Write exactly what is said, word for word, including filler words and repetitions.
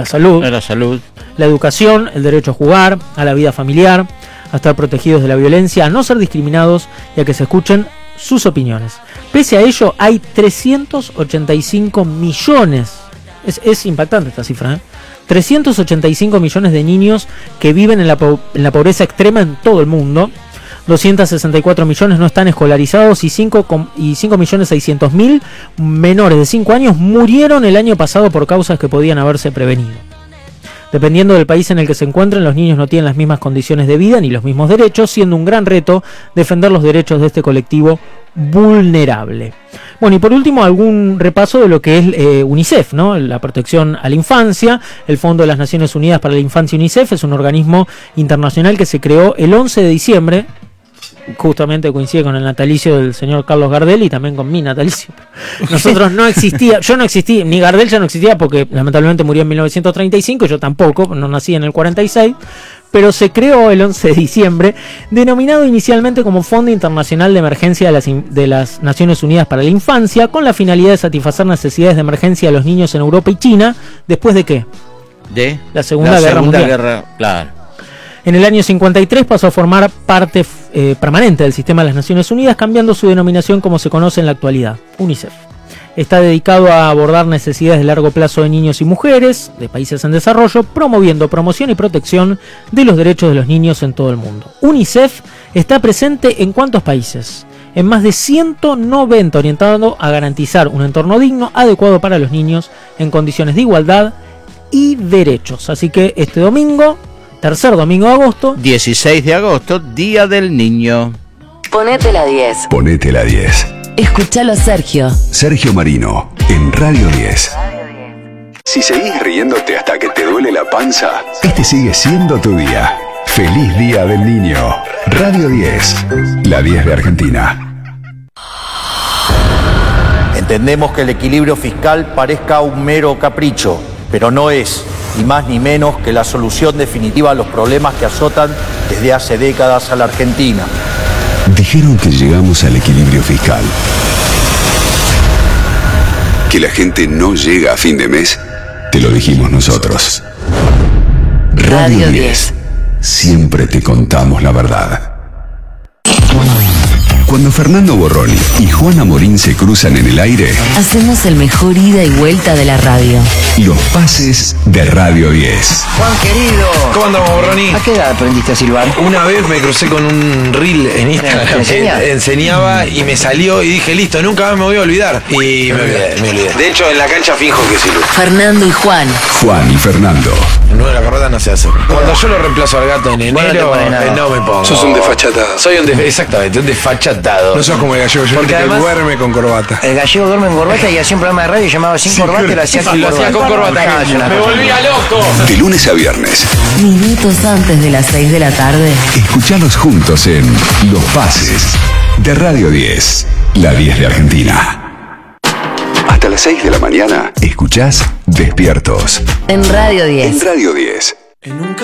la salud, la salud, la educación, el derecho a jugar, a la vida familiar, a estar protegidos de la violencia, a no ser discriminados y a que se escuchen sus opiniones. Pese a ello, hay trescientos ochenta y cinco millones, es, es impactante esta cifra, ¿eh? trescientos ochenta y cinco millones de niños que viven en la, po- en la pobreza extrema en todo el mundo. doscientos sesenta y cuatro millones no están escolarizados y cinco millones seiscientos mil menores de cinco años murieron el año pasado por causas que podían haberse prevenido. Dependiendo del país en el que se encuentren, los niños no tienen las mismas condiciones de vida ni los mismos derechos, siendo un gran reto defender los derechos de este colectivo vulnerable. Bueno, y por último, algún repaso de lo que es eh, UNICEF, ¿no? La protección a la infancia. El Fondo de las Naciones Unidas para la Infancia, UNICEF, es un organismo internacional que se creó el once de diciembre, justamente coincide con el natalicio del señor Carlos Gardel y también con mi natalicio. Nosotros no existía, yo no existía, ni Gardel ya no existía porque lamentablemente murió en mil novecientos treinta y cinco, yo tampoco, no nací en el cuarenta y seis, pero se creó el once de diciembre, denominado inicialmente como Fondo Internacional de Emergencia de las, de las Naciones Unidas para la Infancia, con la finalidad de satisfacer necesidades de emergencia de los niños en Europa y China, después de ¿qué? De la Segunda la Guerra Segunda Mundial. Guerra, claro. En el año cincuenta y tres pasó a formar parte eh, permanente del sistema de las Naciones Unidas, cambiando su denominación como se conoce en la actualidad, UNICEF. Está dedicado a abordar necesidades de largo plazo de niños y mujeres de países en desarrollo, promoviendo promoción y protección de los derechos de los niños en todo el mundo. UNICEF está presente en ¿cuántos países? En más de ciento noventa, orientado a garantizar un entorno digno, adecuado para los niños, en condiciones de igualdad y derechos. Así que este domingo, tercer domingo de agosto, dieciséis de agosto, Día del Niño. Ponete la diez. Ponete la diez. Escuchalo, Sergio. Sergio Marino, en Radio diez. Si seguís riéndote hasta que te duele la panza, este sigue siendo tu día. Feliz Día del Niño. Radio diez, la diez de Argentina. Entendemos que el equilibrio fiscal parezca un mero capricho, pero no es, ni más ni menos, que la solución definitiva a los problemas que azotan desde hace décadas a la Argentina. Dijeron que llegamos al equilibrio fiscal. Que la gente no llega a fin de mes, te lo dijimos nosotros. Radio diez. Siempre te contamos la verdad. Cuando Fernando Borroni y Juana Morín se cruzan en el aire, hacemos el mejor ida y vuelta de la radio. Los pases de Radio diez. Juan querido, ¿cómo andamos, Borroni? ¿A qué edad aprendiste a silbar? Una vez me crucé con un reel en Instagram ¿Te enseña? que enseñaba y me salió y dije, listo, nunca más me voy a olvidar. Y me olvidé, me olvidé. De hecho, en la cancha finjo que silbo. Fernando y Juan. Juan y Fernando. El nudo de la corbata no se hace. Cuando yo lo reemplazo al gato en Bueno, enero, no te pones nada. eh, no me pongo. Sos un desfachatado. Soy un de- exactamente, un desfachatado. No sos como el gallego, yo Porque que además- duerme con corbata. El gallego duerme en corbata y hacía un programa de radio llamado Sin Corbata y lo hacía con Y lo hacía con corbata. Ah, es una Me cosa. volvía loco. De lunes a viernes, Minutos antes de las seis de la tarde. escuchalos juntos en Los Pases de Radio diez, la diez de Argentina. Hasta las seis de la mañana, escuchás Despiertos En Radio diez. en Radio diez.